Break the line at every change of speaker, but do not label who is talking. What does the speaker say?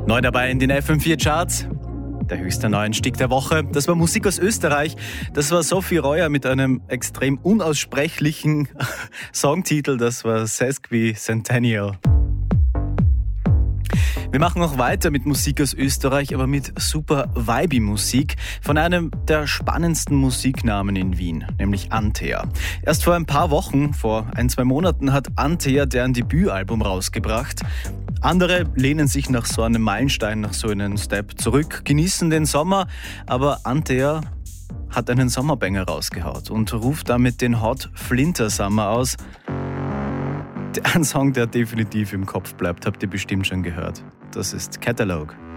Neu dabei in den FM4 Charts. Der höchste Neuanstieg der Woche. Das war Musik aus Österreich. Das war Sophie Reuer mit einem extrem unaussprechlichen Songtitel. Das war Sesquicentennial. Wir machen auch weiter mit Musik aus Österreich, aber mit super Vibe-Musik von einem der spannendsten Musiknamen in Wien, nämlich Antea. Erst vor ein paar Wochen, vor 1-2 Monaten, hat Antea deren Debütalbum rausgebracht. Andere lehnen sich nach so einem Meilenstein, nach so einem Step zurück, genießen den Sommer, aber Antea hat einen Sommerbanger rausgehaut und ruft damit den Hot Flinter Summer aus. Ein Song, der definitiv im Kopf bleibt, habt ihr bestimmt schon gehört. Das ist Catalog.